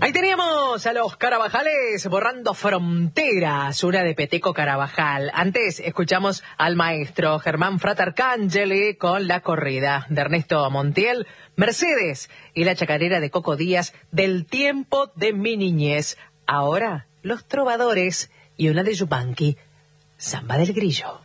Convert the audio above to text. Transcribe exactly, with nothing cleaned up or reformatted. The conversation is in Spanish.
Ahí teníamos a los Carabajales borrando fronteras, una de Peteco Carabajal. Antes escuchamos al maestro Germán Fratarcangeli con La corrida de Ernesto Montiel, Mercedes y la chacarera de Coco Díaz, Del tiempo de mi niñez. Ahora, Los Trovadores y una de Yupanqui, Samba del Grillo.